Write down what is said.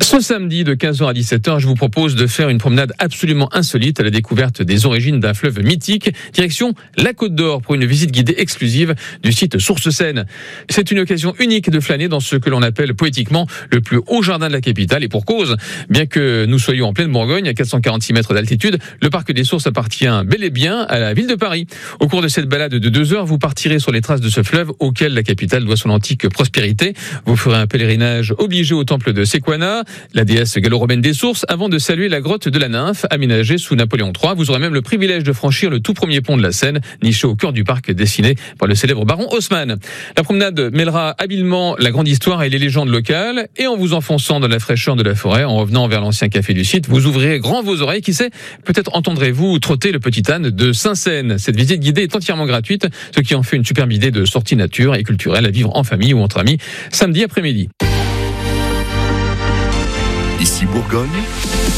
Ce samedi de 15h à 17h, je vous propose de faire une promenade absolument insolite à la découverte des origines d'un fleuve mythique. Direction la Côte d'Or pour une visite guidée exclusive du site Source Seine. C'est une occasion unique de flâner dans ce que l'on appelle poétiquement le plus haut jardin de la capitale. Et pour cause, bien que nous soyons en pleine Bourgogne, à 446 mètres d'altitude, le parc des Sources appartient bel et bien à la ville de Paris. Au cours de cette balade de 2 heures, vous partirez sur les traces de ce fleuve auquel la capitale doit son antique prospérité. Vous ferez un pèlerinage obligé au temple de Sequana, la déesse gallo-romaine des sources, avant de saluer la grotte de la Nymphe, aménagée sous Napoléon III. Vous aurez même le privilège de franchir le tout premier pont de la Seine, niché au cœur du parc, dessiné par le célèbre baron Haussmann. La promenade mêlera habilement la grande histoire et les légendes locales, et en vous enfonçant dans la fraîcheur de la forêt, en revenant vers l'ancien café du site, vous ouvrirez grand vos oreilles. Qui sait, peut-être entendrez-vous trotter le petit âne de Saint-Seine. Cette visite guidée est entièrement gratuite, ce qui en fait une superbe idée de sortie nature et culturelle à vivre en famille ou entre amis, samedi après-midi. Ici Bourgogne.